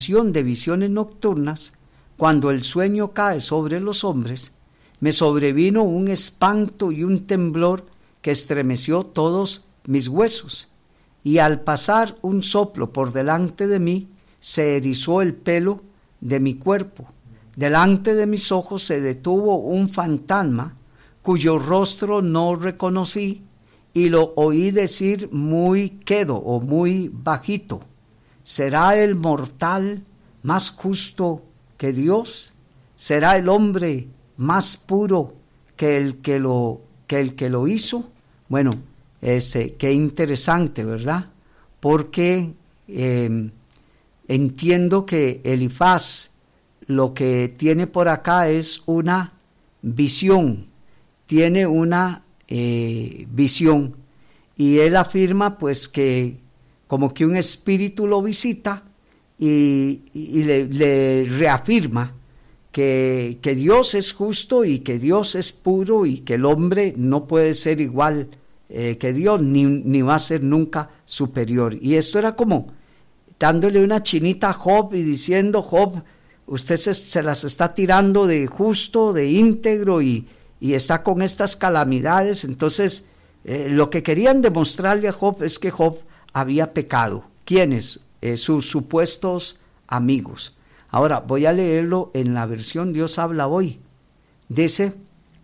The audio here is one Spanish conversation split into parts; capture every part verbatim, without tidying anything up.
de visiones nocturnas, cuando el sueño cae sobre los hombres, me sobrevino un espanto y un temblor que estremeció todos mis huesos, y al pasar un soplo por delante de mí, se erizó el pelo de mi cuerpo. Delante de mis ojos se detuvo un fantasma, cuyo rostro no reconocí, y lo oí decir muy quedo o muy bajito: ¿será el mortal más justo que Dios? ¿Será el hombre más puro que el que lo, que el que lo hizo? Bueno, este, qué interesante, ¿verdad? Porque eh, entiendo que Elifaz lo que tiene por acá es una visión, tiene una eh, visión, y él afirma pues que como que un espíritu lo visita y, y le, le reafirma que, que Dios es justo y que Dios es puro y que el hombre no puede ser igual eh, que Dios, ni, ni va a ser nunca superior. Y esto era como dándole una chinita a Job y diciendo: Job, usted se, se las está tirando de justo, de íntegro, y, y está con estas calamidades. Entonces, eh, lo que querían demostrarle a Job es que Job había pecado. ¿Quiénes? Eh, sus supuestos amigos. Ahora, voy a leerlo en la versión Dios habla hoy. Dice: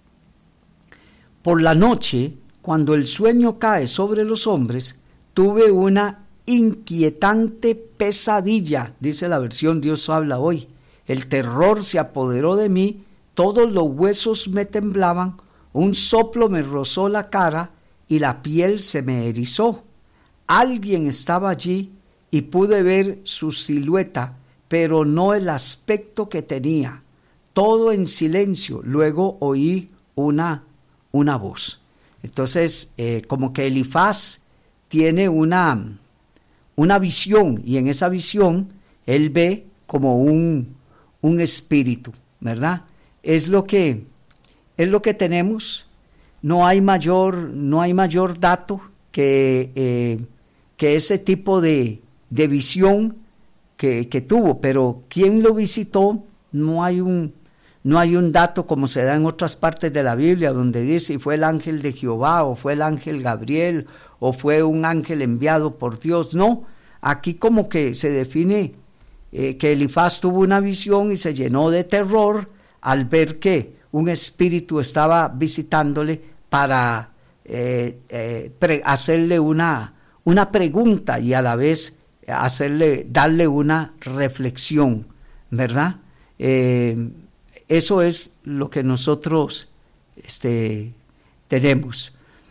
por la noche, cuando el sueño cae sobre los hombres, tuve una inquietante pesadilla, dice la versión Dios habla hoy. El terror se apoderó de mí, todos los huesos me temblaban, un soplo me rozó la cara y la piel se me erizó. Alguien estaba allí y pude ver su silueta, pero no el aspecto que tenía. Todo en silencio. Luego oí una, una voz. Entonces, eh, como que Elifaz tiene una, una visión, y en esa visión él ve como un, un espíritu, ¿verdad? Es lo que, es lo que tenemos. No hay mayor, no hay mayor dato que, eh, que ese tipo de, de visión que, que tuvo, pero ¿quién lo visitó? No hay un, no hay un dato como se da en otras partes de la Biblia, donde dice si fue el ángel de Jehová, o fue el ángel Gabriel, o fue un ángel enviado por Dios. No, aquí como que se define eh, que Elifaz tuvo una visión y se llenó de terror al ver que un espíritu estaba visitándole para eh, eh, pre- hacerle una, una pregunta y a la vez hacerle, darle una reflexión, ¿verdad? Eh, eso es lo que nosotros este, tenemos.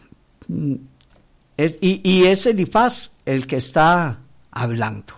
Es, y, y es Elifaz el que está hablando.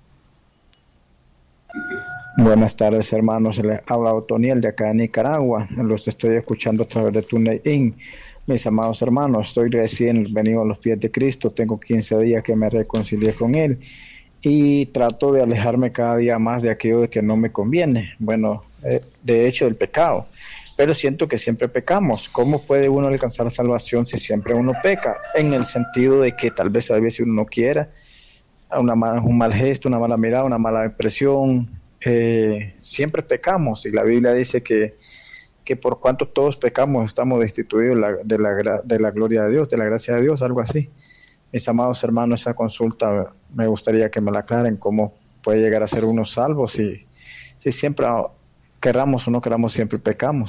Buenas tardes, hermanos. Le habla Otoniel de acá de Nicaragua. Los estoy escuchando a través de TuneIn. Mis amados hermanos, estoy recién venido a los pies de Cristo. Tengo quince días que me reconcilié con Él y trato de alejarme cada día más de aquello de que no me conviene. Bueno, eh, de hecho, del pecado. Pero siento que siempre pecamos. ¿Cómo puede uno alcanzar salvación si siempre uno peca? En el sentido de que tal vez a veces uno no quiera, una mala, un mal gesto, una mala mirada, una mala impresión. Eh, siempre pecamos, y la Biblia dice que, que por cuanto todos pecamos estamos destituidos de la, de, la, de la gloria de Dios, de la gracia de Dios, algo así. Mis amados hermanos, esa consulta me gustaría que me la aclaren, cómo puede llegar a ser uno salvo si, si siempre queramos o no queramos, siempre pecamos.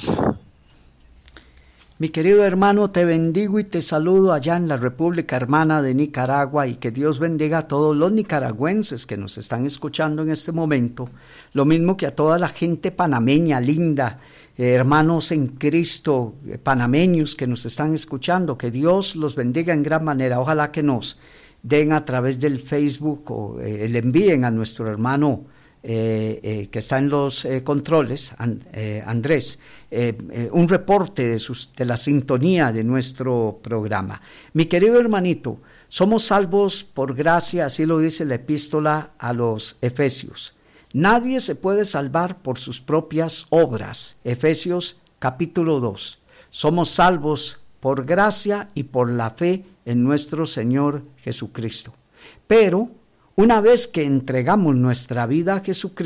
Mi querido hermano, te bendigo y te saludo allá en la República Hermana de Nicaragua, y que Dios bendiga a todos los nicaragüenses que nos están escuchando en este momento, lo mismo que a toda la gente panameña linda, eh, hermanos en Cristo, eh, panameños que nos están escuchando, que Dios los bendiga en gran manera. Ojalá que nos den a través del Facebook o eh, le envíen a nuestro hermano Eh, eh, que está en los eh, controles, and, eh, Andrés, eh, eh, un reporte de, sus, de la sintonía de nuestro programa. Mi querido hermanito, somos salvos por gracia, así lo dice la epístola a los Efesios. Nadie se puede salvar por sus propias obras. Efesios capítulo dos. Somos salvos por gracia y por la fe en nuestro Señor Jesucristo. Pero una vez que entregamos nuestra vida a Jesucristo,